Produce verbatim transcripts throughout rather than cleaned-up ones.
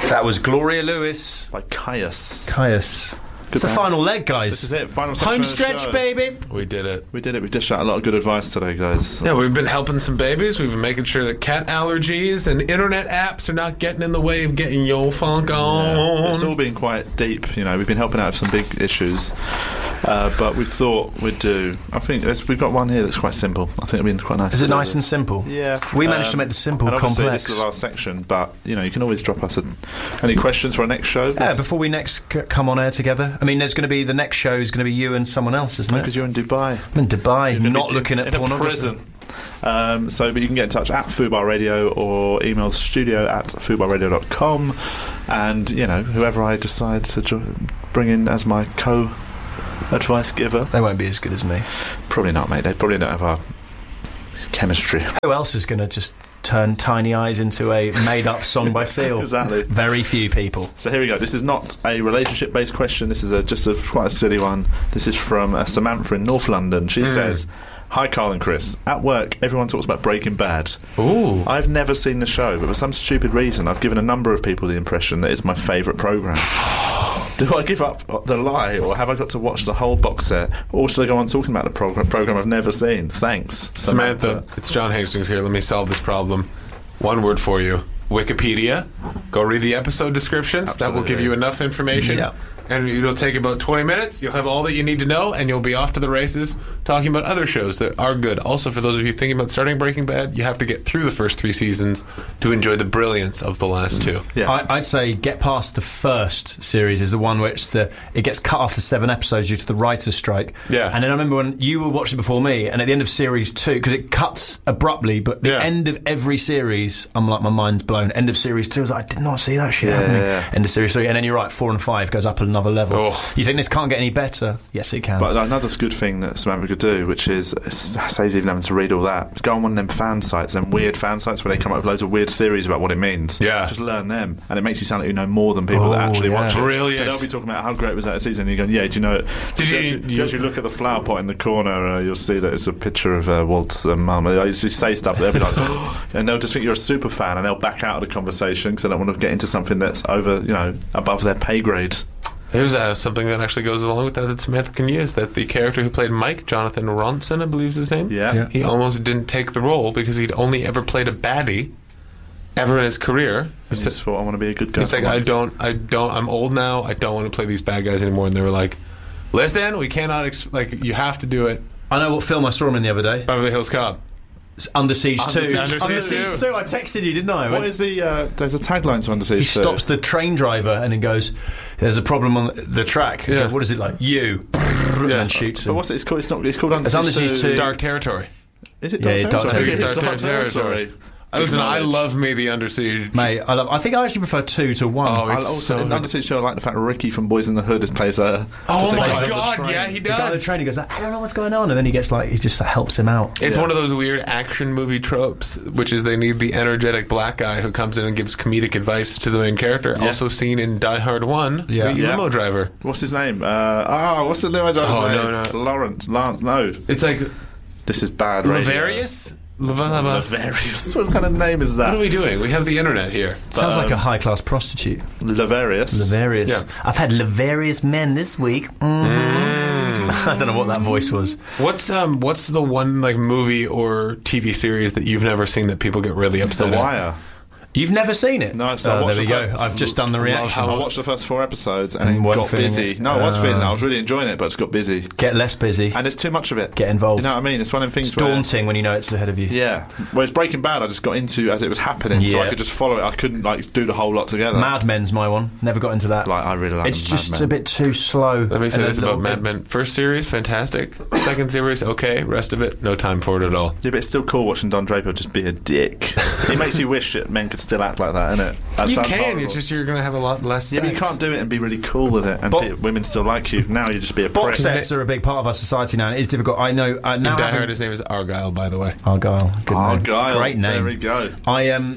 That was Gloria Lewis by Caius. Caius. It's the final leg, guys. This is it. Final section Home of the stretch, show. baby. We did it. We did it. We dished out a lot of good advice today, guys. Yeah, we've been helping some babies. We've been making sure that cat allergies and internet apps are not getting in the way of getting your funk on. Yeah. It's all been quite deep, you know. We've been helping out with some big issues, uh, but we thought we'd do. I think there's- we've got one here that's quite simple. I think it'd be quite nice. Is to it do nice this. and simple? Yeah. We managed Um, to make the simple and obviously complex. This is our section, but you know, you can always drop us a, any questions for our next show. Yeah, before we next c- come on air together. I mean, there's going to be the next show is going to be you and someone else, isn't it? Because you're in Dubai. I'm in Dubai, You're gonna not be looking in at a pornography. prison. Um, so, but you can get in touch at Fubar Radio or email studio at fubar radio dot com, and you know, whoever I decide to jo- bring in as my co-advice giver. They won't be as good as me. Probably not, mate. They probably don't have our chemistry. Who else is going to just turn Tiny Eyes into a made-up song by Seal? Exactly. Very few people. So here we go. This is not a relationship-based question. This is a, just a quite a silly one. This is from uh, Samantha in North London. She says, "Hi, Carl and Chris. At work, everyone talks about Breaking Bad. Ooh. I've never seen the show, but for some stupid reason, I've given a number of people the impression that it's my favourite programme. Do I give up the lie, or have I got to watch the whole box set, or should I go on talking about the program, program I've never seen? Thanks, Samantha, Samantha." it's John Hastings here. Let me solve this problem. One word for you. Wikipedia. Go read the episode descriptions. That will Absolutely. give you enough information. Yeah. And it'll take about twenty minutes. You'll have all that you need to know, and you'll be off to the races talking about other shows that are good. Also, for those of you thinking about starting Breaking Bad, you have to get through the first three seasons to enjoy the brilliance of the last two. Yeah. I, I'd say get past the first series is the one which the it gets cut after seven episodes due to the writer's strike. Yeah. And then I remember when you were watching it before me, and at the end of series two, because it cuts abruptly, but the Yeah. end of every series, I'm like, my mind's blown. End of series two, I was like, I did not see that shit Yeah, happening. yeah. End of series three, and then you're right, four and five goes up another level. Oh. You think this can't get any better? Yes, it can. But another good thing that Samantha could do, which is, saves even having to read all that, is go on one of them fan sites, them weird fan sites where they come up with loads of weird theories about what it means. Yeah. Just learn them. And it makes you sound like you know more than people Oh, that actually yeah. watch it. Brilliant. So they'll be talking about how great was that season, and you're going, yeah, do you know it? Did you, you- actually, you- you actually look at the flower pot in the corner, uh, you'll see that it's a picture of uh, Walt's uh, mum. I used to say stuff, they'll be like, and they'll just think you're a super fan, and they'll back out of the conversation because they don't want to get into something that's over, you know, above their pay grade. Here's uh, something that actually goes along with that that Samantha can use. That the character who played Mike, Jonathan Ronson, I believe is his name. Yeah. Yeah. He almost didn't take the role because he'd only ever played a baddie ever in his career. And He's, he just thought, I want to be a good guy. he's for like, I once." don't, I don't, I'm old now. I don't want to play these bad guys anymore. And they were like, listen, we cannot, ex- like, you have to do it. I know what film I saw him in the other day. Beverly Hills Cop. It's Under Siege Under two. Siege Under two. Siege two. I texted you, didn't I? What is the, uh, there's a tagline to Under Siege He two. stops the train driver and then goes, "There's a problem on the track." Yeah. What is it like? You. And then shoots But him. what's it? It's called, it's not, it's called Under It's Under Siege Siege two. two. Dark Territory. Is it Yeah, Dark Dark Territory? Territory. I think Dark it's Dark Territory. Territory. Listen, I Acknowledge. love me the Under Siege. Mate, I love. I think I actually prefer two to one. Oh, I it's also so in good. Under Siege show, I like the fact that Ricky from Boys in the Hood plays a. Oh just a my guy on the god, train. yeah, he the guy on the does. train, he goes, "I don't know what's going on," and then he gets like, he just helps him out. It's Yeah. one of those weird action movie tropes, which is they need the energetic black guy who comes in and gives comedic advice to the main character. Yeah. Also seen in Die Hard one, Yeah. the Yeah. limo driver. What's his name? Uh, ah, what's the limo driver's Oh, name? no, no. Lawrence. Lance. No, It's like this is bad radio. Lavarius? Lava- Lavarius. What kind of name is that? What are we doing? We have the internet here. Sounds um, like a high class prostitute. Lavarius. Lavarius. Yeah. I've had Lavarius men this week. Mm. I don't know what that voice was. What's um what's the one like movie or T V series that you've never seen that people get really The upset at? Wire. You've never seen it? No, so I oh, watched there we the go. first- I've just done the Love reaction. how I watched the first four episodes and, And it weren't got feeling busy. it. No, I was Uh, feeling it. I was really enjoying it, but it just got busy. Get less busy. And there's too much of it. Get involved. You know what I mean? It's one of them things It's where- daunting when you know it's ahead of you. Yeah. Whereas Breaking Bad, I just got into as it was happening, so Yeah. I could just follow it. I couldn't like do the whole lot together. Mad Men's my one. Never got into that. Like I really like. it's Mad just Men. a bit too slow. Let me say And this a about little Mad bit- Men. First series, fantastic. Second series, okay. Rest of it, no time for it at all. Yeah, but it's still cool watching Don Draper just be a dick. It makes you wish that men could still act like that, innit? That You sounds can, horrible. it's just you're going to have a lot less Yeah, sex. but you can't do it and be really cool with it, and Bo- pe- women still like you. Now you just be a prick. Box sets are a big part of our society now, and it is difficult. I know. Uh, now In Die having- Hard, his name is Argyle, by the way. Argyle. Good name. Argyle. Great name. There we go. I um,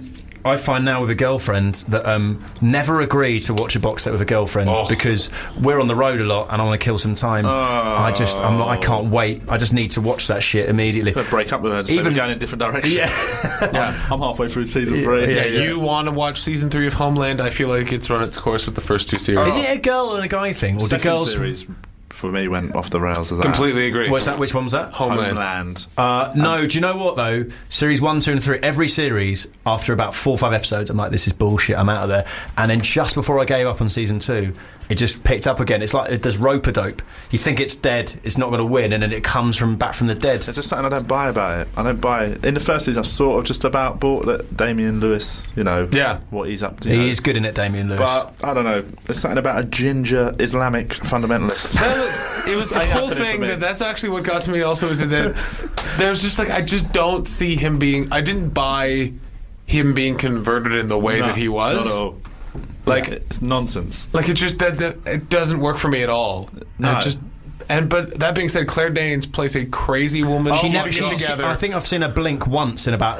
I find now with a girlfriend that um, never agree to watch a box set with a girlfriend Oh. because we're on the road a lot and I want to kill some time. I just, I'm not, I can't wait. I just need to watch that shit immediately. I'd break up with her and say Even- we're going in different directions. Yeah. Yeah. I'm halfway through season three. Yeah, Yeah, yeah. you want to watch season three of Homeland? I feel like it's run its course with the first two series. Is it a girl and a guy thing, or do Second girls? series for me went off the rails of that. Completely agree. What's that? Which one was that? Homeland. Homeland. Uh, no, do you know what though? Series one, two, and three. Every series, after about four or five episodes, I'm like, this is bullshit. I'm out of there. And then just before I gave up on season two, it just picked up again. It's like it does rope-a-dope. You think it's dead, it's not going to win, and then it comes from back from the dead. It's just something I don't buy about it. I don't buy it. In the first season, I sort of just about bought that Damian Lewis, you know, Yeah. what he's up to. you He know. is good in it, Damian Lewis. But I don't know. There's something about a ginger Islamic fundamentalist. That- it was the Ain't whole happening thing for me. that that's actually what got to me also is that there's just like I just don't see him being I didn't buy him being converted in the way No, that he was. Not at all. Like it's nonsense. like it just that, that it doesn't work for me at all. No. And it just and but that being said, Claire Danes plays a crazy woman. she keeping never. it She, she, together. I think I've seen her blink once in about